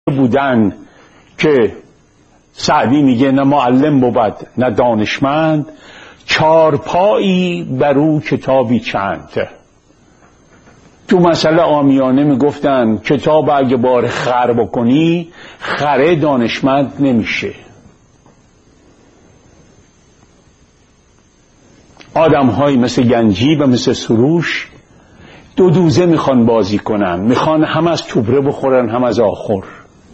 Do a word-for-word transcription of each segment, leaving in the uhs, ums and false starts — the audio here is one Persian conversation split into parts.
بودن که سعدی میگه نه معلم بود نه دانشمند، چارپایی برو کتابی چند. تو مسئله عامیانه میگفتن کتاب اگه بار خر بکنی خره دانشمند نمیشه. آدم هایی مثل گنجی و مثل سروش دو دوزه میخوان بازی کنن، میخوان هم از توبره بخورن هم از آخر.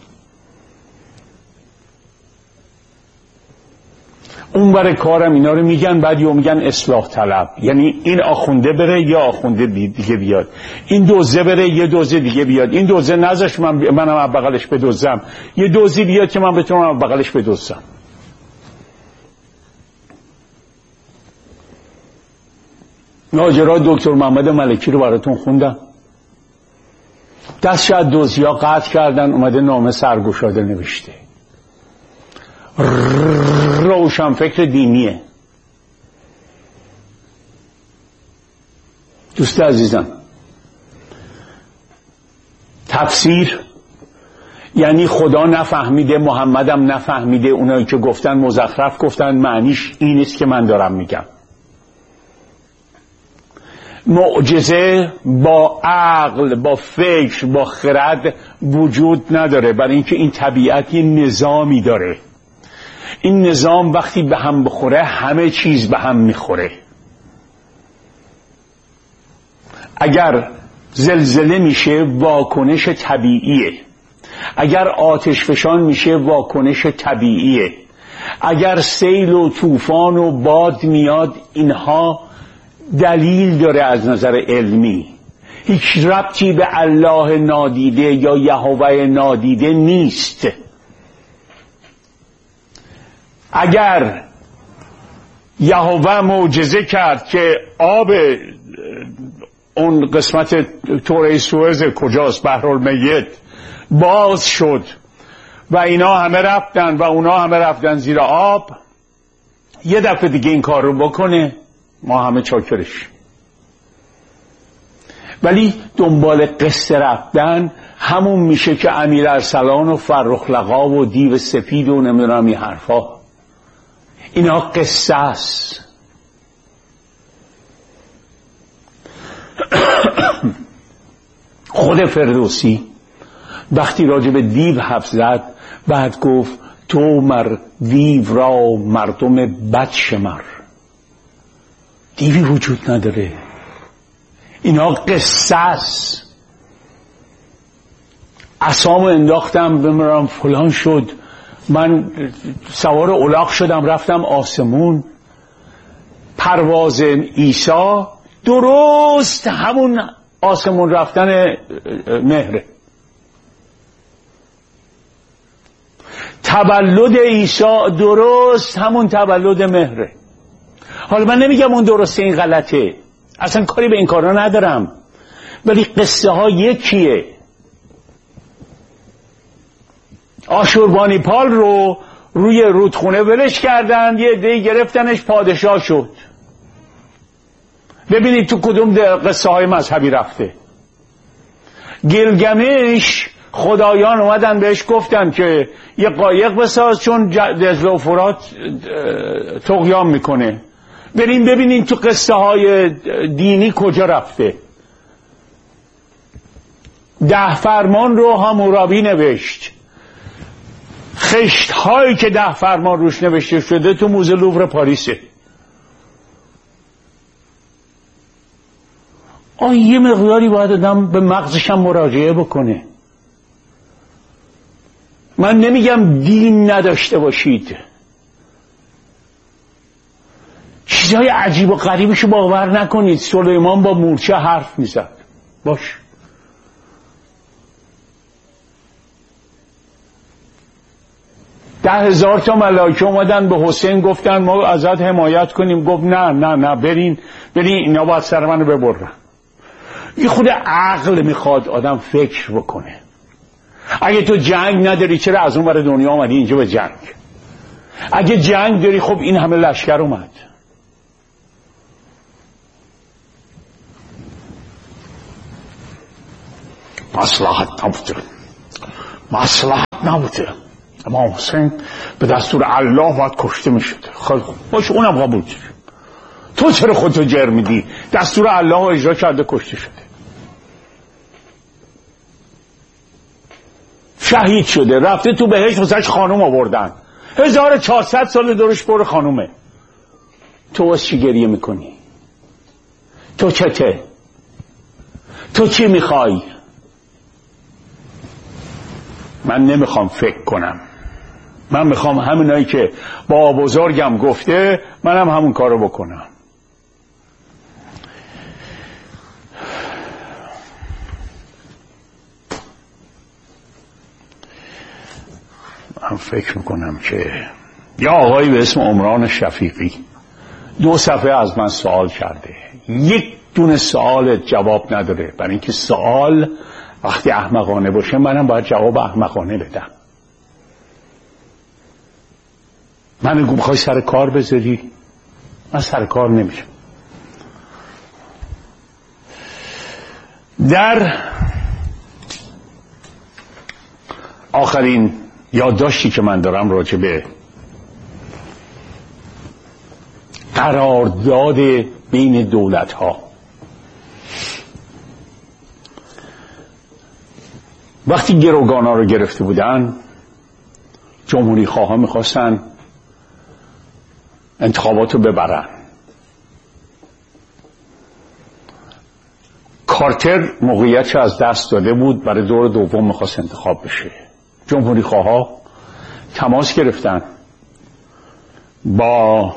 اون برای کارم اینا رو میگن، بعد یا میگن اصلاح طلب، یعنی این آخونده بره یا آخونده دیگه بیاد، این دوزه بره یه دوزه دیگه بیاد، این دوزه نذاش من منم از بغلش بدوزم، یه دوزی بیاد که من بتونم از بغلش بدوزم. ماجرای دکتر محمد ملکی رو براتون خوندم. دست شاید دوزیا قطع کردن، اومده نامه سرگشاده نوشته. روشن فکر دینیه. دوست عزیزم، تفسیر یعنی خدا نفهمیده، محمدم نفهمیده، اونایی که گفتن مزخرف گفتن، معنیش این است که من دارم میگم. معجزه با عقل، با فکر، با خرد وجود نداره، برای اینکه این طبیعت یه نظامی داره. این نظام وقتی به هم بخوره همه چیز به هم میخوره. اگر زلزله میشه واکنش طبیعیه، اگر آتش فشان میشه واکنش طبیعیه، اگر سیل و طوفان و باد میاد اینها دلیل داره از نظر علمی. هیچ ربطی به الله نادیده یا یهوه نادیده نیست. اگر یهوه معجزه کرد که آب اون قسمت توره سوئز کجاست، بحرالمیت، باز شد و اینا همه رفتن و اونا همه رفتن زیر آب، یه دفعه دیگه این کار رو بکنه ما همه چاکرش. ولی دنبال قصه رفتن همون میشه که امیر ارسلان و فرخ لقا و دیو سپید و نمیدونم این حرفا، اینا قصه است. خود فردوسی وقتی راجع به دیو حرف زد بعد گفت تو مر دیو را مردم بد شمر. دیوی وجود نداره، اینا قصه است. عصامو انداختم بمیرم فلان شد، من سوار الاغ شدم رفتم آسمون. پرواز عیسی درست همون آسمون رفتن مهره. تولد عیسی درست همون تولد مهره. حالا من نمیگم اون درسته این غلطه، اصلا کاری به این کارا ندارم، ولی قصه ها یکیه. آشوربانیپال رو روی رودخونه ولش کردن، یه عده‌ای گرفتنش پادشاه شد. ببینید تو کدوم قصه های مذهبی رفته. گیلگمش خدایان اومدن بهش گفتن که یه قایق بساز چون دجله و فرات طغیان میکنه. بریم ببینین تو قصه های دینی کجا رفته. ده فرمان رو حمورابی نوشت. خشت هایی که ده فرمان روش نوشته شده تو موزه لوور پاریسه. آه یه مقداری باید آدم به مغزش هم مراجعه بکنه. من نمیگم دین نداشته باشید، چیزهای عجیب و غریبشو باور نکنید. سلیمان با مورچه حرف میزد، باش. ده هزار تا ملائکه اومدن به حسین گفتن ما ازت حمایت کنیم، گفت نه نه نه برین برین اینا باید سر منو ببرن. این خود عقل میخواد آدم فکر بکنه. اگه تو جنگ نداری چرا از اون ور دنیا آمدی اینجا به جنگ؟ اگه جنگ داری خب این همه لشکر اومد. مصلحت نبوده، مصلحت نبوده. امام حسین به دستور الله باید کشته می شده. خیلی خوب باشه، اونم قبول شد. تو چرا خودتو جر میدی؟ دستور الله رو اجرا کرده، کشته شده، شهید شده، رفته تو بهشت، واسش خانوم آوردن، هزار و چهارصد سال دورش پر خانومه. تو واسه چی گریه میکنی؟ تو چته؟ تو چی میخوای؟ من نمیخوام فکر کنم، من میخوام همینایی که با بزرگم گفته منم همون کارو بکنم. من فکر میکنم که یا آقایی به اسم عمران شفیقی دو صفحه از من سوال کرده، یک دونه سوال جواب نداره، برای اینکه سوال وقتی احمقانه باشه منم باید جواب احمقانه بدم. من میگم میخوای سر کار بذاری؟ من سر کار نمیشم. در آخرین یادداشتی که من دارم راجع به قرارداد بین دولت ها، وقتی گروگان ها رو گرفته بودن، جمهوری خواه ها میخواستن انتخابات رو ببرن. کارتر موقعیتش از دست داده بود، برای دور دوم میخواست انتخاب بشه. جمهوری خواه ها تماس گرفتن با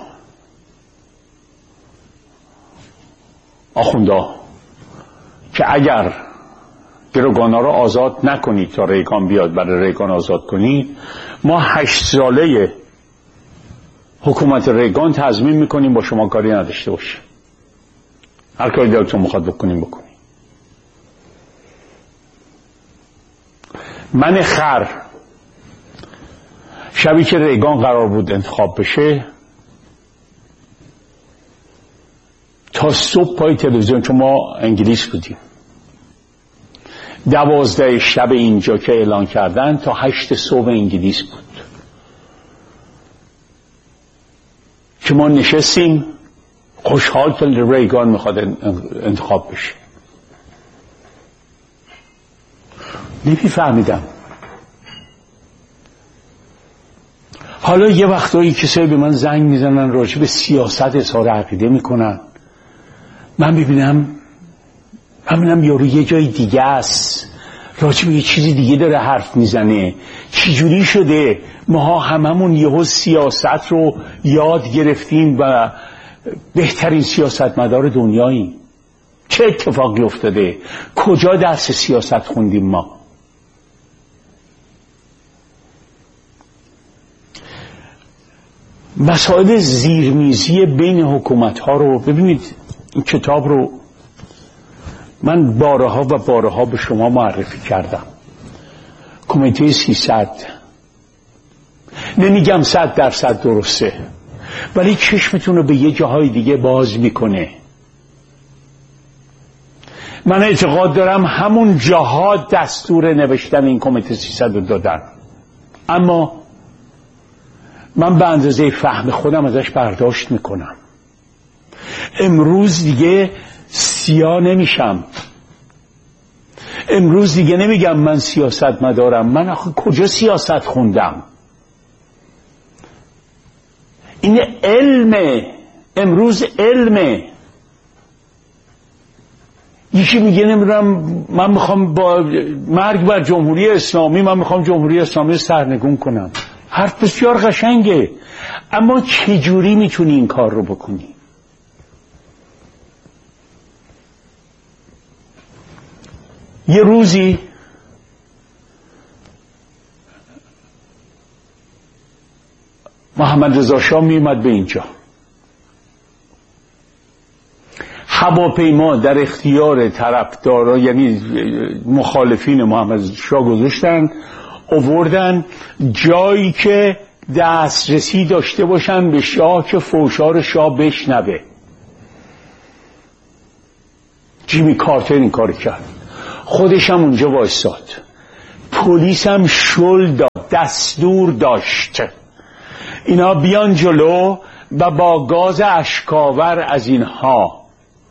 آخوندا که اگر گروگانا رو آزاد نکنید تا ریگان بیاد، برای ریگان آزاد کنید، ما هشت ساله حکومت ریگان تضمین میکنیم با شما کاری نداشته باشه، هر کاری دلتون میخواد بکنیم بکنیم. من خر شبی که ریگان قرار بود انتخاب بشه تا صبح پای تلویزیون، چون ما انگلیس بودیم، دوازده شب اینجا که اعلان کردن تا هشت صبح انگلیس بود که ما نشستیم خوشحال که ریگان میخواد انتخاب بشه. نمیفهمیدم. حالا یه وقتایی کسایی به من زنگ میزنن راجع به سیاست اظهار عقیده میکنن، من ببینم من ببینم یارو یه جای دیگه است، راجع به یه چیزی دیگه داره حرف میزنه. چجوری شده ماها هممون یهو سیاست رو یاد گرفتیم و بهترین سیاستمدار دنیاییم؟ چه اتفاقی افتاده؟ کجا درس سیاست خوندیم ما؟ مسائل زیرمیزی بین حکومت ها رو ببینید. این کتاب رو من بارها و بارها به شما معرفی کردم. کمیته سیصد، نمیگم صد درصد درسته، ولی چشمتون رو به یه جاهای دیگه باز میکنه. من اعتقاد دارم همون جاها دستور نوشتن این کمیته سیصد رو دادن، اما من به اندازه فهم خودم ازش برداشت میکنم. امروز دیگه سیاه نمیشم. امروز دیگه نمیگم من سیاست مدارم. من آخه کجا سیاست خوندم؟ این علمه. امروز علمه. یکی میگه نمیدونم من میخوام با مرگ بر جمهوری اسلامی، من میخوام جمهوری اسلامی سرنگون کنم. حرف بسیار قشنگه، اما چجوری میتونی این کار رو بکنی؟ یه روزی محمد رضا شاه میومد به اینجا، هواپیما در اختیار طرفدارا یعنی مخالفین محمد رضا شاه گذاشتن، آوردن جایی که دسترسی داشته باشن به شاه که فوشار شاه بشنوه. جیمی کارتر این کار کرد، خودش هم اونجا وایساد، پلیس هم شل داد، دستور داشت اینا بیان جلو و با گاز اشکاور از اینها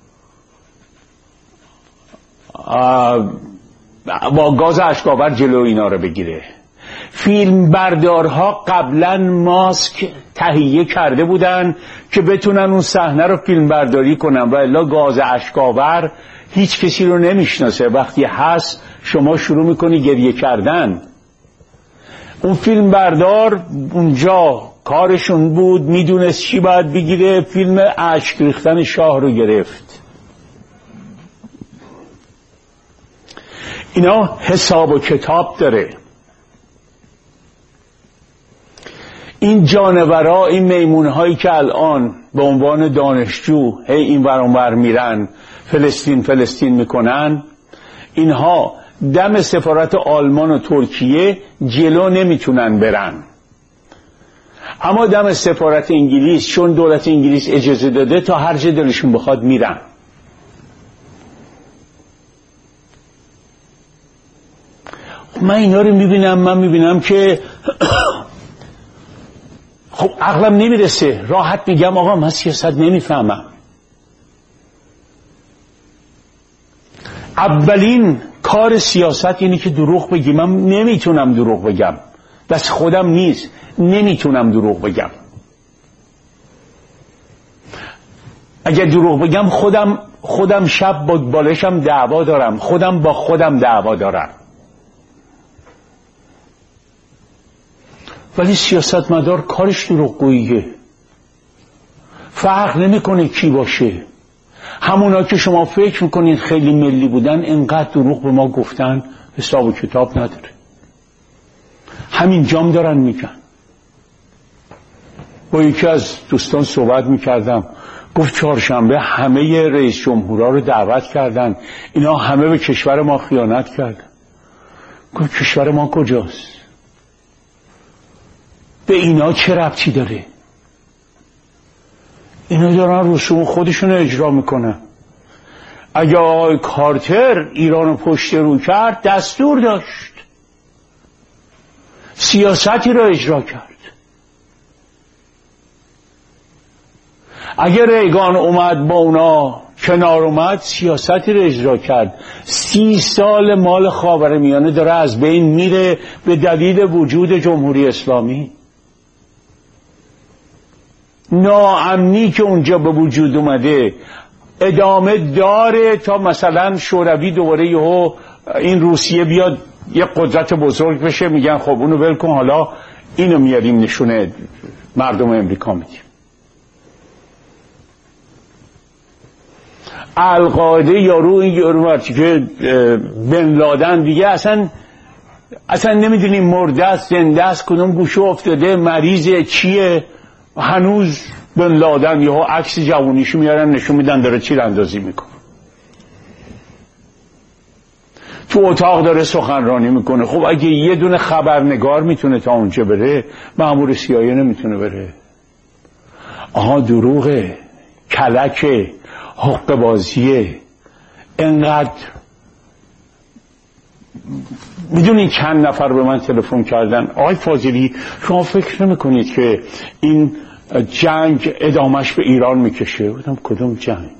با گاز اشکاور جلو اینا رو بگیره. فیلم بردارها قبلا ماسک تهیه کرده بودن که بتونن اون صحنه رو فیلم برداری کنن و الا گاز اشکاور هیچ کسی رو نمیشناسه. وقتی هست شما شروع میکنی گریه کردن. اون فیلم بردار اونجا کارشون بود، میدونست چی باید بگیره، فیلم اشک ریختن شاه رو گرفت. اینا حساب و کتاب داره. این جانورا، این میمونهایی که الان به عنوان دانشجو هی این ور اون ور میرن فلسطین فلسطین میکنن، اینها دم سفارت آلمان و ترکیه جلو نمیتونن برن، اما دم سفارت انگلیس چون دولت انگلیس اجازه داده تا هر جا دلشون بخواد میرن. من اینا رو میبینم، من میبینم که خب عقلم نمیرسه، راحت میگم آقا من سیاست نمیفهمم. اولین کار سیاست اینه که دروغ بگی. من نمیتونم دروغ بگم، دست خودم نیست، نمیتونم دروغ بگم. اگر دروغ بگم خودم خودم شب با بالشم دعوا دارم، خودم با خودم دعوا دارم. ولی سیاستمدار کارش دروغگوییه، فرق نمیکنه کی باشه. همونا که شما فکر میکنید خیلی ملی بودن انقدر دروغ به ما گفتن حساب و کتاب نداره. همین جام دارن میگن. با یکی از دوستان صحبت میکردم، گفت چهارشنبه همه رئیس جمهورها رو دعوت کردن، اینا همه به کشور ما خیانت کردن. گفت کشور ما کجاست؟ به اینا چه ربطی داره؟ اینا دارن رسوم خودشون اجرا میکنن. اگه آقای کارتر ایرانو پشت رو کرد دستور داشت، سیاستی رو اجرا کرد. اگه ریگان اومد با اونا کنار اومد سیاستی رو اجرا کرد. سی سال مال خاورمیانه داره از بین میره به دلیل وجود جمهوری اسلامی. ناامنی که اونجا به وجود اومده ادامه داره تا مثلا شوروی دوباره یهو این روسیه بیاد یه قدرت بزرگ بشه، میگن خب اونو ول کن، حالا اینو میاریم نشونه مردم امریکا میدیم. القاعده یارو این یارو مرتی که بن لادن دیگه اصلا اصلا نمیدونیم مرده است زنده است، کدوم گوشه افتاده، مریضه، چیه. هنوز بن لادن یهو عکس جوونیشو میارن نشون میدن داره تیراندازی میکنه، تو اتاق داره سخنرانی میکنه. خب اگه یه دونه خبرنگار میتونه تا اونجا بره، مأمور سیایی نمیتونه بره. آها دروغه، کلکه، حق بازیه. انقدر میدونین چند نفر به من تلفن کردن آقای فاضلی شما فکر نمیکنید که این جنگ ادامش به ایران میکشه؟ بودم کدوم جنگ؟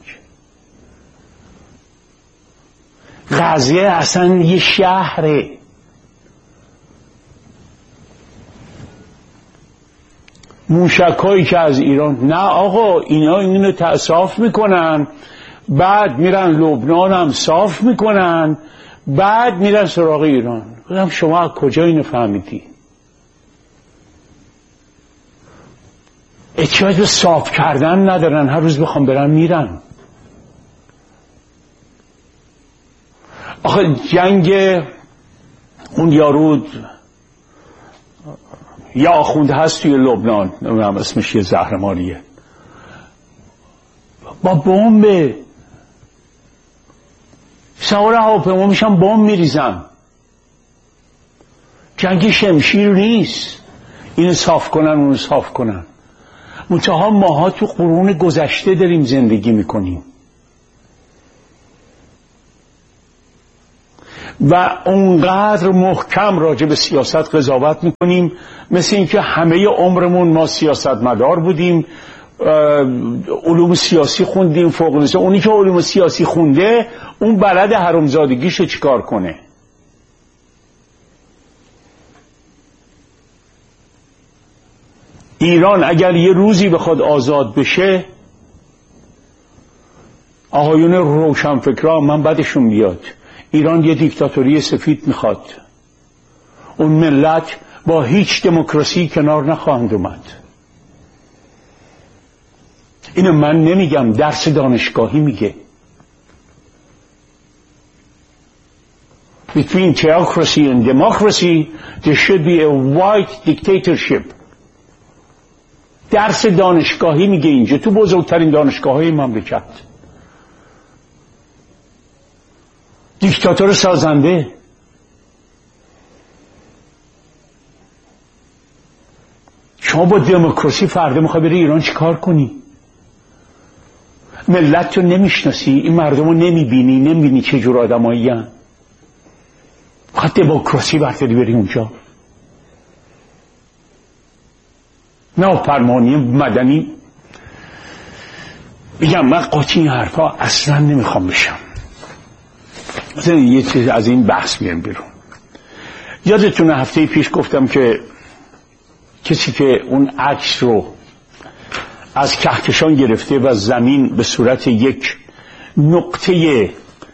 غزه اصلا یه شهره. موشکایی که از ایران، نه آقا اینا اینو صاف میکنن، بعد میرن لبنان هم صاف میکنن، بعد میرن سراغ ایران. بودم شما از کجا اینو فهمیدی؟ احتیاج به صاف کردن ندارن، هر روز بخوام برن میرن. آخه جنگ اون یارو یا آخوند هست توی لبنان، نمیدونم اسمش یه زهرماریه، با بمب سوار هواپیما میشن بمب میریزن. جنگ شمشیر نیست اینو صاف کنن اونو صاف کنن. منتها ماها تو قرون گذشته داریم زندگی میکنیم. و اونقدر محکم راجع به سیاست قضاوت میکنیم مثل اینکه همه عمرمون ما سیاستمدار بودیم، علوم سیاسی خوندیم فوق لیسانس. اونی که علوم سیاسی خونده اون بلد حرامزادگیشو چیکار کنه. ایران اگر یه روزی بخواد آزاد بشه، آقایون روشنفکرا من بدشون بیاد، ایران یه دیکتاتوری سفید میخواد. اون ملت با هیچ دموکراسی کنار نخواهند اومد. اینو من نمیگم، درس دانشگاهی میگه. Between theocracy and democracy there should be a white dictatorship. درس دانشگاهی میگه اینجا، تو بزرگترین دانشگاه‌های مملکت. دیکتاتور سازنده. شما با دموکراسی فردا میخوای بری ایران چی کار کنی؟ ملت رو نمیشناسی، این مردم رو نمیبینی، نمیبینی چه جور آدمایی هن. خواهد دموکراسی برداری بری اونجا. نافرمانی مدنی. بگم من قاطی این حرفا اصلا نمیخوام بشم. مثلا یه چیز از این بحث میرم بیرون. یادتونه هفته پیش گفتم که کسی که اون عکس رو از کهکشان گرفته و زمین به صورت یک نقطه،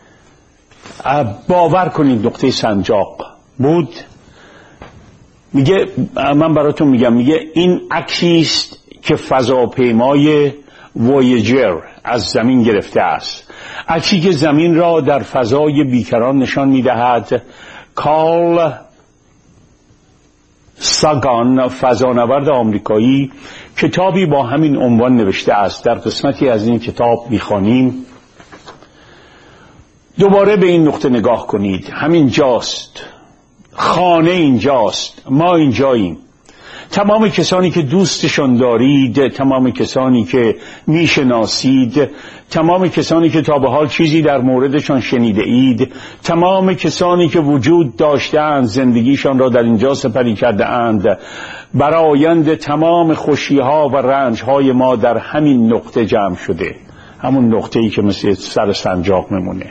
باور کنید نقطه سنجاق بود، میگه، من براتون میگم، میگه این عکسی است که فضاپیمای وویجر از زمین گرفته است، عکسی که زمین را در فضای بیکران نشان میدهد. کارل ساگان، فضانورد آمریکایی، کتابی با همین عنوان نوشته است. در قسمتی از این کتاب میخوانیم. دوباره به این نقطه نگاه کنید. همین جاست، خانه اینجاست، ما اینجاییم. تمام کسانی که دوستشان دارید، تمام کسانی که میشناسید، تمام کسانی که تا به حال چیزی در موردشان شنیده اید، تمام کسانی که وجود داشتند، زندگیشان را در اینجا سپری کرده اند، برآیند تمام خوشیها و رنجهای ما در همین نقطه جمع شده. همون نقطه‌ای که مثل سر سنجاق میمونه.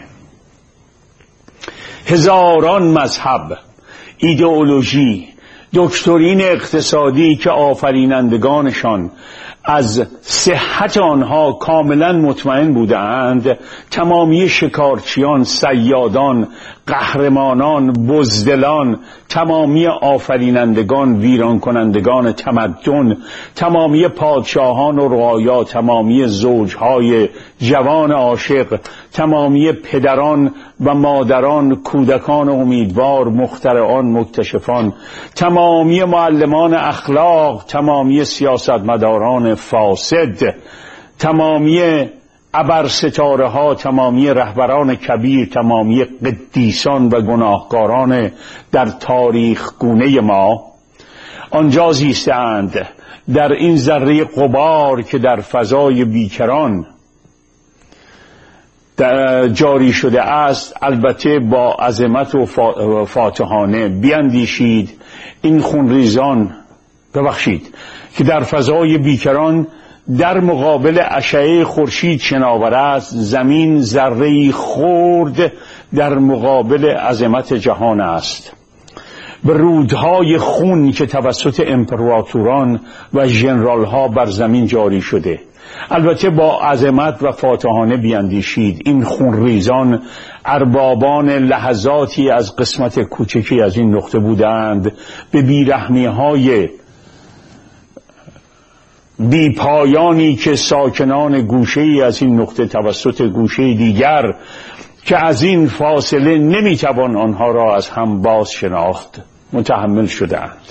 هزاران مذهب، ایدئولوژی، دکترین اقتصادی که آفرینندگانشان از صحت آنها کاملا مطمئن بودند، تمامی شکارچیان، صیادان، قهرمانان، بزدلان، تمامی آفرینندگان، ویران کنندگان تمدن، تمامی پادشاهان و رعایا، تمامی زوجهای جوان عاشق، تمامی پدران و مادران، کودکان امیدوار، مخترعان، مکتشفان، تمامی معلمان اخلاق، تمامی سیاستمداران فاسد، تمامی ابر ستاره ها، تمامی رهبران کبیر، تمامی قدیسان و گناهکاران در تاریخ گونه ما آنجا زیستند، در این ذره غبار که در فضای بیکران جاری شده است. البته با عظمت و فاتحانه بیندیشید این خونریزان، ببخشید، که در فضای بیکران در مقابل اشعه خورشید شناور است، زمین ذره‌ای خرد در مقابل عظمت جهان است. به رودهای خون که توسط امپراتوران و ژنرال‌ها بر زمین جاری شده، البته با عظمت و فاتحانه بیندیشید این خونریزان اربابان لحظاتی از قسمت کوچکی از این نقطه بودند. به بیرحمی‌های بی پایانی که ساکنان گوشه‌ای از این نقطه توسط گوشه دیگر که از این فاصله نمیتوان آنها را از هم باز شناخت متحمل شدند.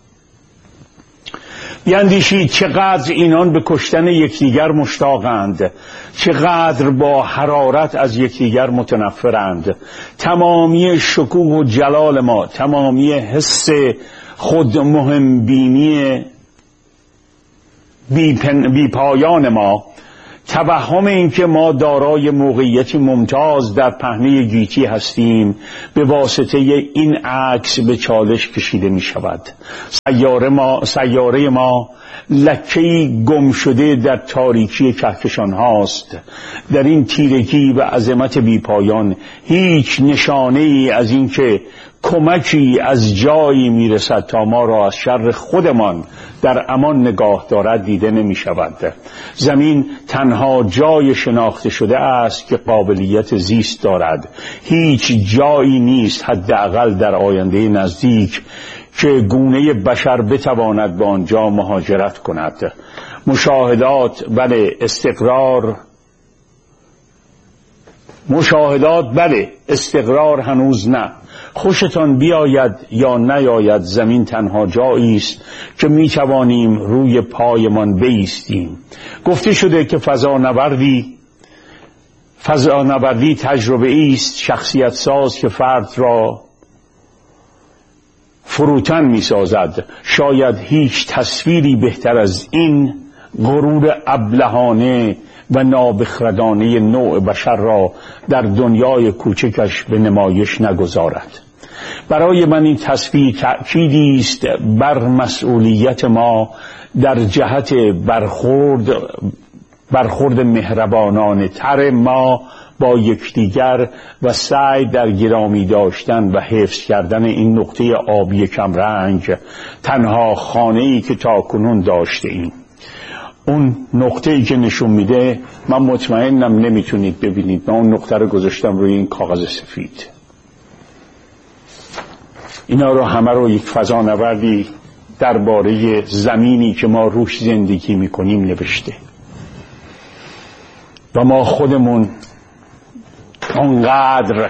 بیندیشید چقدر اینان به کشتن یکدیگر مشتاقند، چقدر با حرارت از یکدیگر متنفرند. تمامی شکوه و جلال ما، تمامی حس خود مهم بینی بی, بی پایان ما، توهم این که ما دارای موقعیتی ممتاز در پهنه گیتی هستیم به واسطه این عکس به چالش کشیده می شود. سیاره ما, سیاره ما لکه‌ای گم شده در تاریکی کهکشان هاست. در این تیرگی و عظمت بیپایان هیچ نشانه ای از این که کمکی از جایی میرسد تا ما را از شر خودمان در امان نگاه دارد دیده نمی شود. زمین تنها جای شناخته شده است که قابلیت زیست دارد. هیچ جایی نیست حداقل در آینده نزدیک که گونه بشر بتواند به آنجا مهاجرت کند. مشاهدات بله، استقرار مشاهدات بله، استقرار هنوز نه. خوشتان بیاید یا نیاید زمین تنها جایی است که می توانیم روی پایمان بایستیم. گفته شده که فضانوردی فضانوردی تجربه است شخصیت ساز که فرد را فروتن می سازد. شاید هیچ تصویری بهتر از این غرور ابلهانه و نابخردانه نوع بشر را در دنیای کوچکش به نمایش نگذارد. برای من این تصویر تأکیدی است بر مسئولیت ما در جهت برخورد برخورد مهربانانه تر ما با یکدیگر و سعی در گرامی داشتن و حفظ کردن این نقطه آبی کمرنگ، تنها خانه‌ای که تاکنون داشته ایم. اون نقطه‌ای که نشون میده، من مطمئنم نمیتونید ببینید، من اون نقطه رو گذاشتم روی این کاغذ سفید. اینا رو همه رو یک فضانوردی درباره زمینی که ما روش زندگی میکنیم نوشته و ما خودمون اونقدر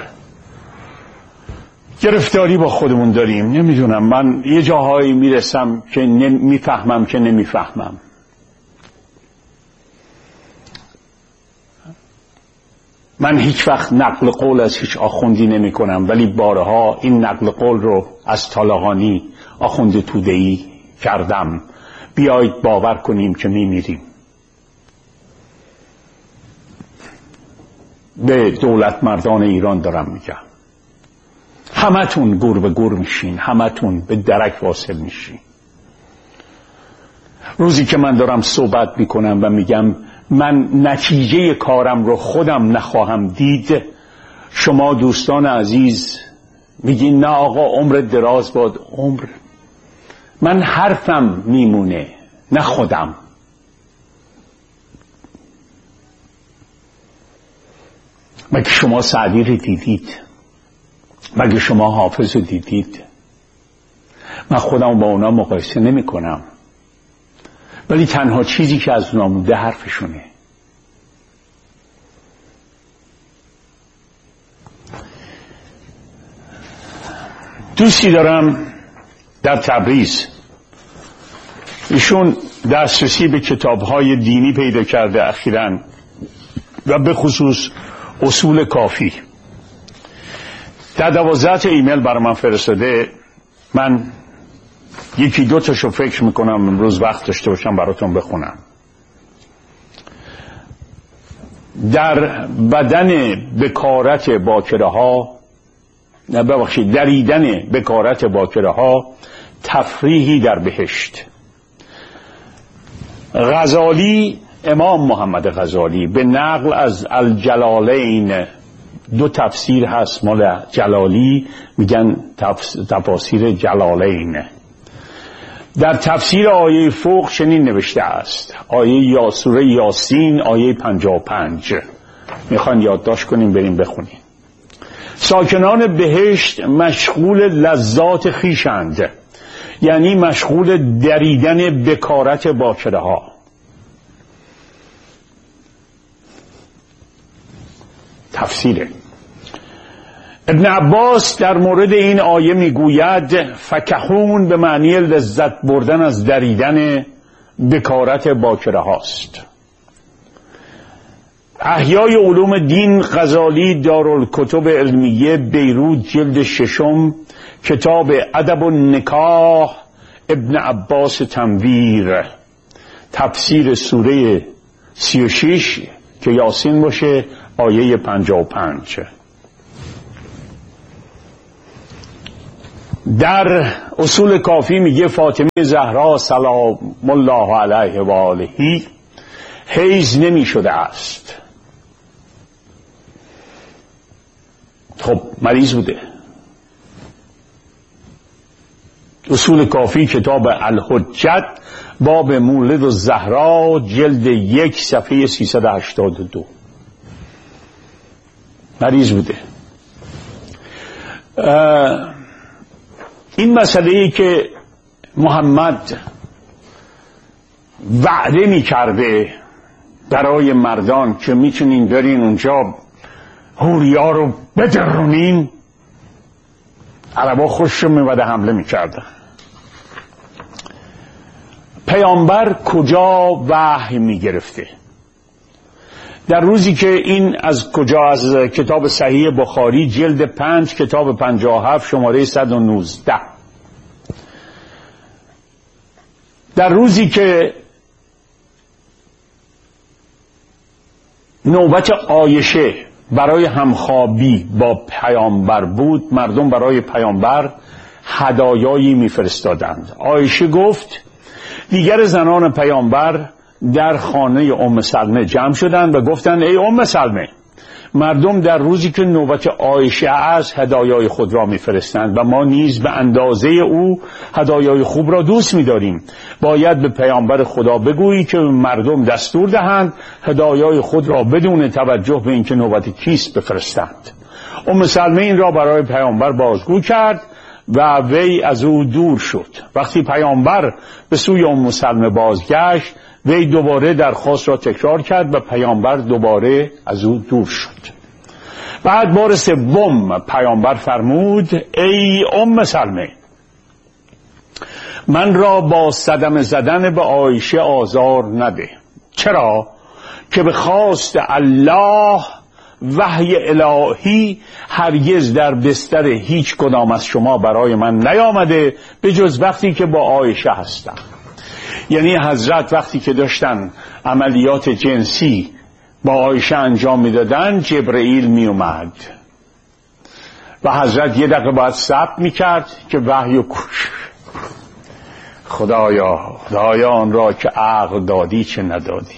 گرفتاری با خودمون داریم. نمیدونم، من یه جاهایی میرسم که میفهمم که نمیفهمم. من هیچ وقت نقل قول از هیچ آخوندی نمی کنم، ولی بارها این نقل قول رو از طالقانی آخوند توده‌ای کردم. بیایید باور کنیم که می میریم. به دولت مردان ایران دارم میگم، همتون گور به گور میشین، همتون به درک واصل میشین. روزی که من دارم صحبت میکنم و میگم من نتیجه کارم رو خودم نخواهم دید، شما دوستان عزیز میگین نه آقا عمر دراز باد. عمر من حرفم میمونه، نه خودم. مگه شما سعدی رو دیدید؟ مگه شما حافظ رو دیدید؟ من خودم با اونا مقایسه نمی کنم، ولی تنها چیزی که از اونا مونده حرفشونه. دوستی دارم در تبریز، ایشون دسترسی به کتاب‌های دینی پیدا کرده اخیراً و به خصوص اصول کافی. در دوازده ایمیل برای من فرستاده. من یکی دو تاشو فکر میکنم امروز وقت داشته باشم براتون بخونم. در بدن بکارت باکره ها نه ببخشید دریدن بکارت باکره ها تفریحی در بهشت. غزالی، امام محمد غزالی به نقل از الجلالین، دو تفسیر هست مال جلالی، میگن تفاسیر جلالین. در تفسیر آیه فوق چنین نوشته است، آیه یا سوره یاسین آیه پنجاه و پنج. میخوان یادداشت کنیم بریم بخونیم. ساکنان بهشت مشغول لذات خیشند، یعنی مشغول دریدن بکارت باکره ها. تفسیره. ابن عباس در مورد این آیه میگوید فکهون به معنی لذت بردن از دریدن بکارت باکره هاست. احیای علوم دین غزالی دارالکتب علمیه بیروت جلد ششم کتاب ادب النکاح ابن عباس تنویر تفسیر سوره سی و شش که یاسین باشه آیه پنجاه و پنج. در اصول کافی میگه فاطمه زهرا سلام الله علیه و آله حیض نمی شده است. خب مریض بوده. اصول کافی کتاب الحجت باب مولد و زهرا جلد یک صفحه سیصد و هشتاد و دو. مریض بوده. این مسئله ای که محمد وعده می کرده برای مردان که میتونین برین اونجا حوریا رو بدرونین، عربا خوش رو میوده حمله میکردن. پیامبر کجا وحی میگرفته؟ در روزی که این از کجا؟ از کتاب صحیح بخاری جلد پنج کتاب پنجاه و هفت شماره صد و نوزده. در روزی که نوبت عایشه برای همخوابی با پیامبر بود، مردم برای پیامبر هدایایی میفرستادند. عایشه گفت دیگر زنان پیامبر در خانه ام سلمه جمع شدند و گفتند ای ام سلمه، مردم در روزی که نوبت عایشه است هدایای خود را میفرستند و ما نیز به اندازه او هدایای خوب را دوست می‌داریم. باید به پیامبر خدا بگویی که مردم دستور دهند هدایای خود را بدون توجه به اینکه نوبت کیست بفرستند. ام سلمه این را برای پیامبر بازگو کرد و وی از او دور شد. وقتی پیامبر به سوی ام سلمه بازگشت، وی دوباره درخواست را تکرار کرد و پیامبر دوباره از او دور شد. بعد بار سوم پیامبر فرمود ای ام سلمه، من را با صدمه زدن به عایشه آزار نده. چرا؟ که به خواست الله وحی الهی هرگز در بستر هیچ کدام از شما برای من نیامده به جز وقتی که با عایشه هستم. یعنی حضرت وقتی که داشتن عملیات جنسی با عایشه انجام میدادن، جبرئیل می اومد و حضرت یه دقیقه باید صبر میکرد که وحی و کش خدایا خدایا آن را که عقل دادی چه ندادی.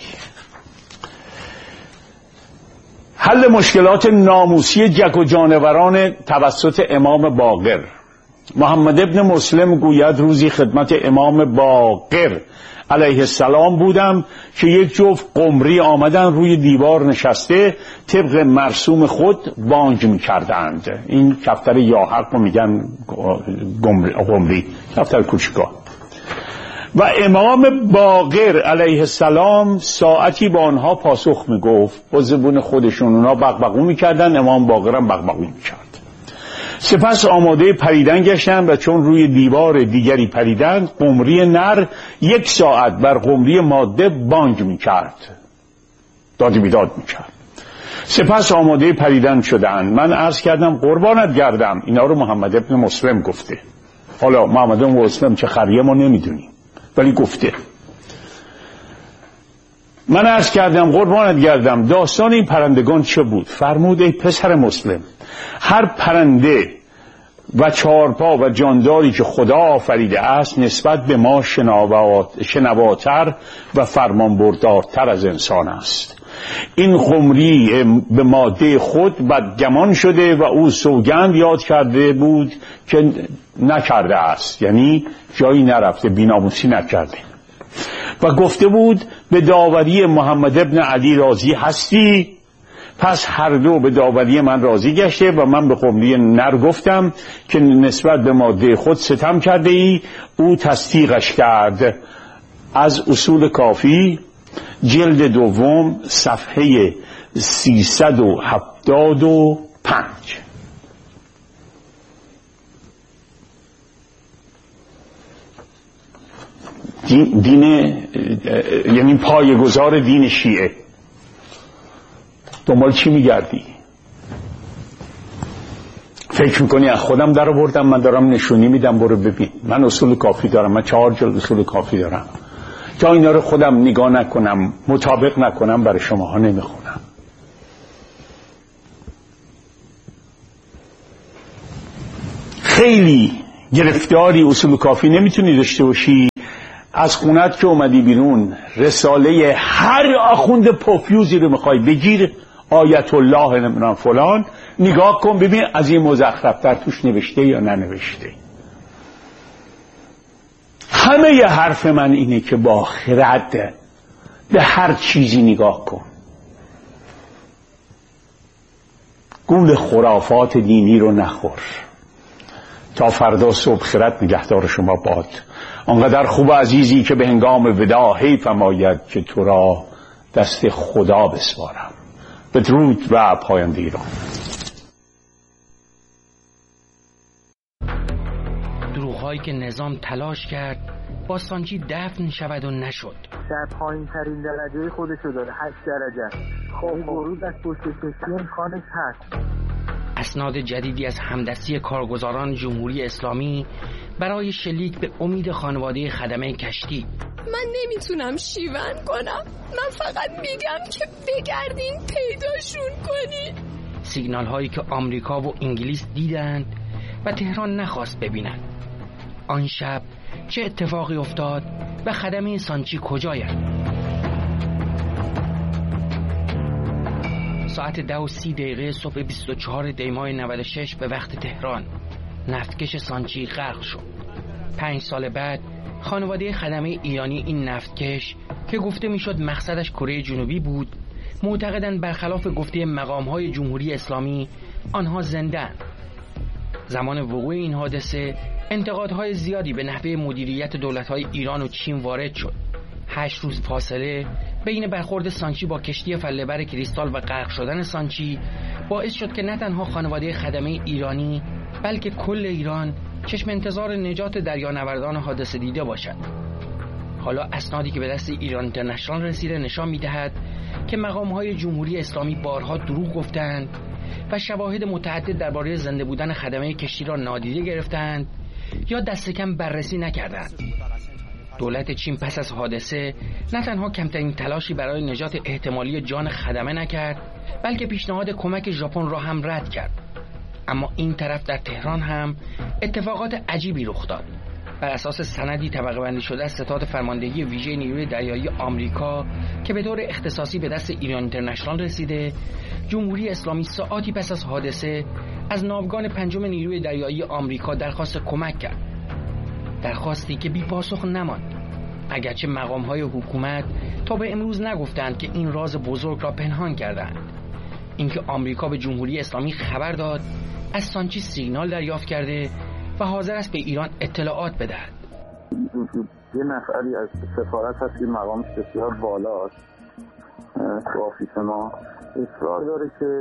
حل مشکلات ناموسی جک و جانوران توسط امام باقر. محمد ابن مسلم گوید روزی خدمت امام باقر علیه السلام بودم که یک جفت قمری آمدن روی دیوار نشسته طبق مرسوم خود بانگ می کردند. این کفتر یاحق رو میگن قمری، کفتر کوچکا. و امام باقر علیه السلام ساعتی با آنها پاسخ می گفت. با زبون خودشون اونا بغبغو می کردن، امام باقر هم بغبغو می کرد. سپس آماده پریدن گشتند و چون روی دیوار دیگری پریدند، قمری نر یک ساعت بر قمری ماده بانگ می کرد، دادی بیداد می کرد. سپس آماده پریدن شدند. من عرض کردم قربانت گردم. اینا رو محمد ابن مسلم گفته. حالا محمد ابن مسلم چه خریه ما نمیدونیم، ولی گفته. من عرض کردم قربانت گردم داستان این پرندگان چه بود؟ فرمود ای پسر مسلم، هر پرنده و چارپا و جانداری که خدا آفریده است نسبت به ما شنواتر و فرمانبردارتر از انسان است. این قمری به ماده خود بدگمان شده و او سوگند یاد کرده بود که نکرده است، یعنی جایی نرفته، بیناموسی نکرده، و گفته بود به داوری محمد ابن علی راضی هستی؟ پس هر دو به داوری من راضی گشته و من به قمری نر گفتم که نسبت به ماده خود ستم کرده ای. او تصدیقش کرد. از اصول کافی جلد دوم صفحه سیصد و هفتاد و پنج. دین, دین یعنی پایه‌گذار دین شیعه. دنبال چی میگردی؟ فکر میکنی از خودم در آوردم؟ من دارم نشونی میدم، برو ببین. من اصول کافی دارم، من چهار جلد اصول کافی دارم تا اینا رو خودم نگاه نکنم، مطابق نکنم، برای شماها نمیخونم. خیلی گرفتاری اصول کافی نمیتونی داشته باشی. از خونت که اومدی بیرون رساله هر آخوند پوفیوزی رو میخوای بگیر، آیت الله نمیدونم فلان، نگاه کن ببین از این مزخرفتر توش نوشته یا ننوشته. همه ی حرف من اینه که با خرد به هر چیزی نگاه کن. گول خرافات دینی رو نخور. تا فردا صبح خرد نگهدار شما باد. آنقدر خوب عزیزی که به هنگام ودا حیف آید که تو را دست خدا بسپارم. بدرود و پاینده ایران. دروغ‌هایی که نظام تلاش کرد با سانچی دفن شود و نشد. در پایین ترین درجه خودشو داره، هشت درجه. خب ورود از پشت چشمی خانش هست. اسناد جدیدی از همدستی کارگزاران جمهوری اسلامی برای شلیک به امید خانواده خدمه کشتی. من نمیتونم شیون کنم، من فقط میگم که بگردین پیداشون کنین. سیگنال هایی که آمریکا و انگلیس دیدند و تهران نخواست ببینند. آن شب چه اتفاقی افتاد و خدمه سانچی کجایند؟ ساعت ده و سی دقیقه صبح بیست و چهار دی ماه نود و شش به وقت تهران نفتکش سانچی غرق شد. پنج سال بعد خانواده خدمه ایرانی این نفتکش که گفته میشد مقصدش کره جنوبی بود، معتقدند برخلاف گفته مقام‌های جمهوری اسلامی آنها زنده‌اند. زمان وقوع این حادثه انتقادهای زیادی به نحوه مدیریت دولت‌های ایران و چین وارد شد. هشت روز فاصله بین برخورد سانچی با کشتی فله‌بر کریستال و غرق شدن سانچی باعث شد که نه تنها خانواده خدمه ایرانی بلکه کل ایران چشم انتظار نجات دریانوردان حادثه دیده باشد. حالا اسنادی که به دست ایران اینترنشنال رسیده نشان می‌دهد که مقام‌های جمهوری اسلامی بارها دروغ گفتند و شواهد متعدد درباره زنده بودن خدمه کشتی را نادیده گرفتند یا دست کم بررسی نکردند. دولت چین پس از حادثه نه تنها کمترین تلاشی برای نجات احتمالی جان خدمه نکرد، بلکه پیشنهاد کمک ژاپن را هم رد کرد. اما این طرف در تهران هم اتفاقات عجیبی رخ داد. بر اساس سندی طبقه بندی شده از ستاد فرماندهی ویژه نیروی دریایی آمریکا که به طور اختصاصی به دست ایران اینترنشنال رسیده، جمهوری اسلامی ساعاتی پس از حادثه از ناوگان پنجم نیروی دریایی آمریکا درخواست کمک کرد. درخواستی که بی پاسخ نماند، اگرچه مقام‌های حکومت تا به امروز نگفتند که این راز بزرگ را پنهان کردند. اینکه آمریکا به جمهوری اسلامی خبر داد از سانچی سیگنال دریافت کرده و حاضر است به ایران اطلاعات بدهد. یه نفری از سفارت هست که مقامش بسیار بالاست تو آفیس ما، اصرار داره که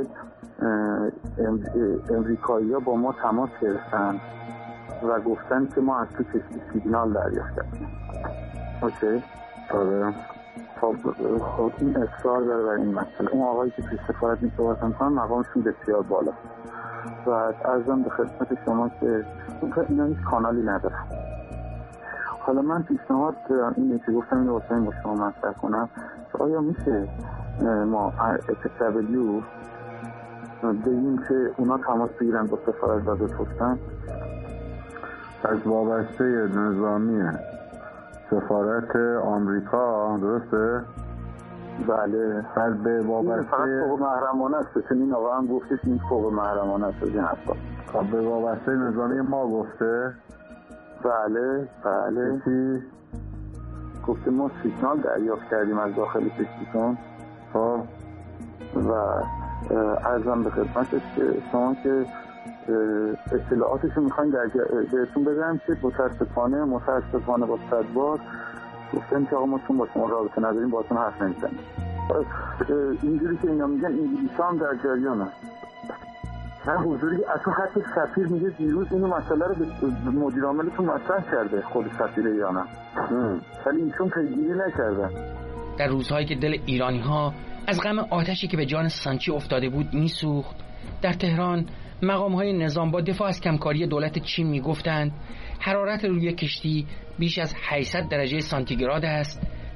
امریکایی‌ها با ما تماس گرفتن و گفتن که ما از تو کشتی سیگنال دریافت کردیم. اوکی؟ آره. خب خب این اصرار داره بر این مسئله. اون آقایی که توی سفارت می صحبت می‌کنن مقامشون بسیار بالا و عرضم به خدمت شما که اینا هیچ کانالی ندارن. حالا من پیشنهاد اینه که گفتم اینو واسه با شما مطرح کنم که آیا میشه ما اتکابلیو بگیم که اونا تماس بگیرن با سفارت و بپرسن از وابسته نظامی سفارت آمریکا، درسته؟ بله. از به وابسته فقط فوق محرمانه است، چون این آقا هم گفتش این فوق محرمانه است از این حرفا. خب به وابسته نظامی ما گفته؟ بله بله. چی؟ گفته ما سیگنال دریافت کردیم از داخل کشتیتون. خب و عرضم به خدمتش که شما که اطلاعاتشو میخواین در بهتون بدم که متاسفانه متاسفانه با صدبار گفتم که آقا ما چون با شما رابطه نداریم باهاتون حرف نمیزنیم. اینجوری که اینا میگن انگلیس‌ها هم در جریانه. هر حضوری از تو حتی سفیر میگه دیروز اینو مسئله رو به مدیر عاملتون مطرح کرده، خود سفیر ایران، ولی ایشون پیگیری نکردن. در روزهایی که دل ایرانی‌ها از غم آتشی که به جان سانچی افتاده بود میسوخت، در تهران مقام‌های نظام با دفاع از کمکاری دولت چین میگفتند حرارت روی کشتی بیش از هشتصد درجه سانتیگراد است